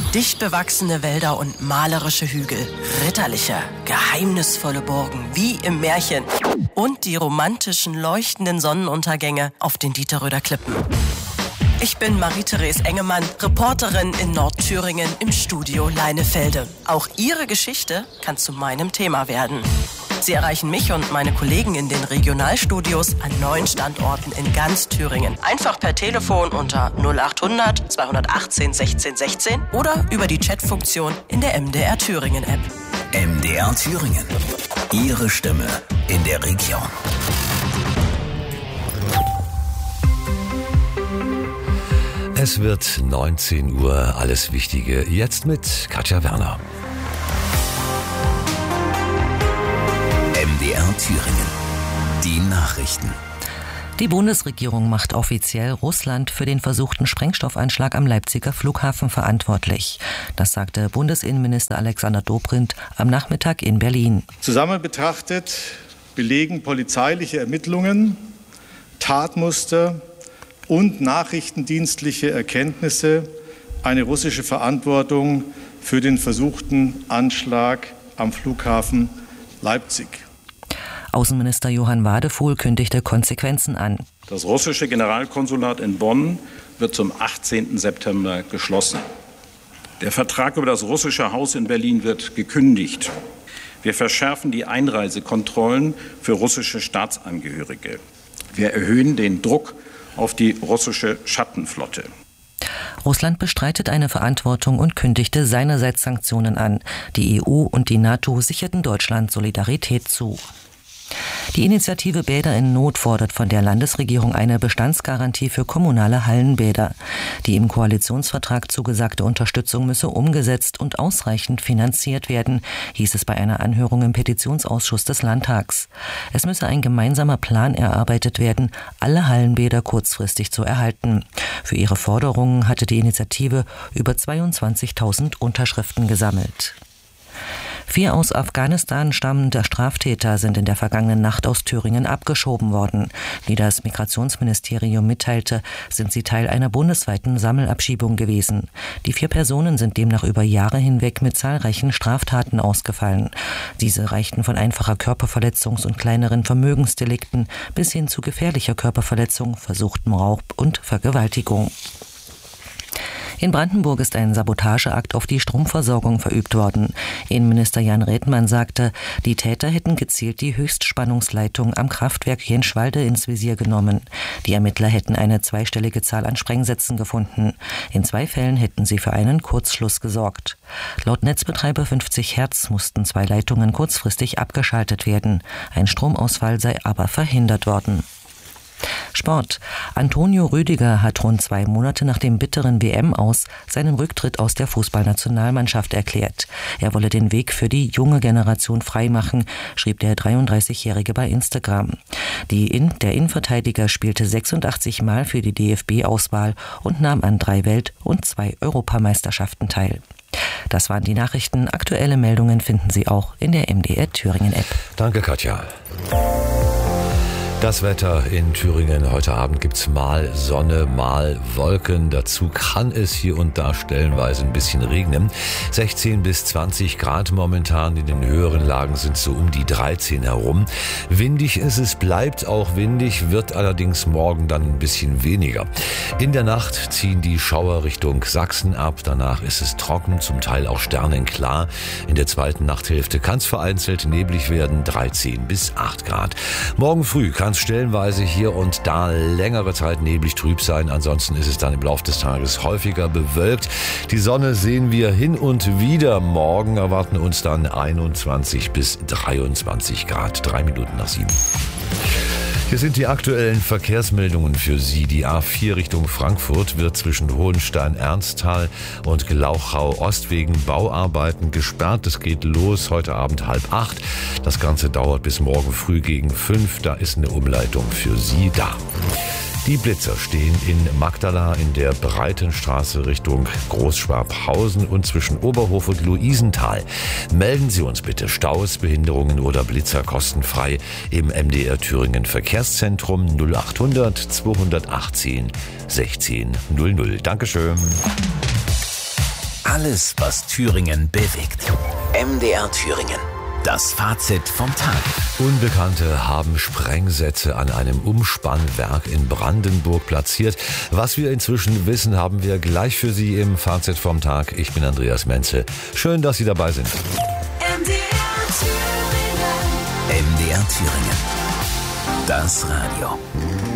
Dicht bewachsene Wälder und malerische Hügel, ritterliche, geheimnisvolle Burgen, wie im Märchen. Und die romantischen, leuchtenden Sonnenuntergänge auf den Dieterröder Klippen. Ich bin Marie-Therese Engemann, Reporterin in Nordthüringen im Studio Leinefelde. Auch Ihre Geschichte kann zu meinem Thema werden. Sie erreichen mich und meine Kollegen in den Regionalstudios an 9 Standorten in ganz Thüringen. Einfach per Telefon unter 0800 218 16 16 oder über die Chatfunktion in der MDR Thüringen App. MDR Thüringen. Ihre Stimme in der Region. Es wird 19 Uhr, alles Wichtige jetzt mit Katja Werner. MDR Thüringen. Die Nachrichten. Die Bundesregierung macht offiziell Russland für den versuchten Sprengstoffanschlag am Leipziger Flughafen verantwortlich. Das sagte Bundesinnenminister Alexander Dobrindt am Nachmittag in Berlin. Zusammen betrachtet belegen polizeiliche Ermittlungen, Tatmuster und nachrichtendienstliche Erkenntnisse eine russische Verantwortung für den versuchten Anschlag am Flughafen Leipzig. Außenminister Johann Wadefuhl kündigte Konsequenzen an. Das russische Generalkonsulat in Bonn wird zum 18. September geschlossen. Der Vertrag über das russische Haus in Berlin wird gekündigt. Wir verschärfen die Einreisekontrollen für russische Staatsangehörige. Wir erhöhen den Druck auf die russische Schattenflotte. Russland bestreitet eine Verantwortung und kündigte seinerseits Sanktionen an. Die EU und die NATO sicherten Deutschland Solidarität zu. Die Initiative Bäder in Not fordert von der Landesregierung eine Bestandsgarantie für kommunale Hallenbäder. Die im Koalitionsvertrag zugesagte Unterstützung müsse umgesetzt und ausreichend finanziert werden, hieß es bei einer Anhörung im Petitionsausschuss des Landtags. Es müsse ein gemeinsamer Plan erarbeitet werden, alle Hallenbäder kurzfristig zu erhalten. Für ihre Forderungen hatte die Initiative über 22.000 Unterschriften gesammelt. 4 aus Afghanistan stammende Straftäter sind in der vergangenen Nacht aus Thüringen abgeschoben worden. Wie das Migrationsministerium mitteilte, sind sie Teil einer bundesweiten Sammelabschiebung gewesen. Die 4 Personen sind demnach über Jahre hinweg mit zahlreichen Straftaten ausgefallen. Diese reichten von einfacher Körperverletzungs- und kleineren Vermögensdelikten bis hin zu gefährlicher Körperverletzung, versuchtem Raub und Vergewaltigung. In Brandenburg ist ein Sabotageakt auf die Stromversorgung verübt worden. Innenminister Jan Redmann sagte, die Täter hätten gezielt die Höchstspannungsleitung am Kraftwerk Jenschwalde ins Visier genommen. Die Ermittler hätten eine zweistellige Zahl an Sprengsätzen gefunden. In 2 Fällen hätten sie für einen Kurzschluss gesorgt. Laut Netzbetreiber 50 Hertz mussten 2 Leitungen kurzfristig abgeschaltet werden. Ein Stromausfall sei aber verhindert worden. Sport. Antonio Rüdiger hat rund 2 Monate nach dem bitteren WM-Aus seinen Rücktritt aus der Fußballnationalmannschaft erklärt. Er wolle den Weg für die junge Generation freimachen, schrieb der 33-Jährige bei Instagram. Der Innenverteidiger spielte 86 Mal für die DFB-Auswahl und nahm an 3 Welt- und 2 Europameisterschaften teil. Das waren die Nachrichten. Aktuelle Meldungen finden Sie auch in der MDR Thüringen App. Danke, Katja. Das Wetter in Thüringen. Heute Abend gibt's mal Sonne, mal Wolken. Dazu kann es hier und da stellenweise ein bisschen regnen. 16 bis 20 Grad momentan. In den höheren Lagen sind so um die 13 herum. Windig ist es, bleibt auch windig, wird allerdings morgen dann ein bisschen weniger. In der Nacht ziehen die Schauer Richtung Sachsen ab. Danach ist es trocken, zum Teil auch sternenklar. In der zweiten Nachthälfte kann es vereinzelt neblig werden. 13 bis 8 Grad. Morgen früh kann stellenweise hier und da längere Zeit neblig trüb sein. Ansonsten ist es dann im Laufe des Tages häufiger bewölkt. Die Sonne sehen wir hin und wieder. Morgen erwarten uns dann 21 bis 23 Grad. 3 Minuten nach 7. Hier sind die aktuellen Verkehrsmeldungen für Sie. Die A4 Richtung Frankfurt wird zwischen Hohenstein-Ernsthal und Glauchau-Ost wegen Bauarbeiten gesperrt. Es geht los heute Abend 7:30. Das Ganze dauert bis morgen früh gegen 5. Da ist eine Umleitung für Sie da. Die Blitzer stehen in Magdala in der Breitenstraße Richtung Großschwabhausen und zwischen Oberhof und Luisenthal. Melden Sie uns bitte Staus, Behinderungen oder Blitzer kostenfrei im MDR Thüringen Verkehrszentrum 0800 218 16 00. Dankeschön. Alles, was Thüringen bewegt. MDR Thüringen. Das Fazit vom Tag. Unbekannte haben Sprengsätze an einem Umspannwerk in Brandenburg platziert. Was wir inzwischen wissen, haben wir gleich für Sie im Fazit vom Tag. Ich bin Andreas Menzel. Schön, dass Sie dabei sind. MDR Thüringen. Das Radio.